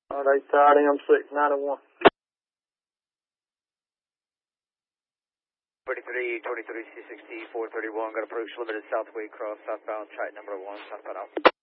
All right, IM6, 901. 23, C60, 431, got approach limited southway cross, southbound, track number 1, southbound out.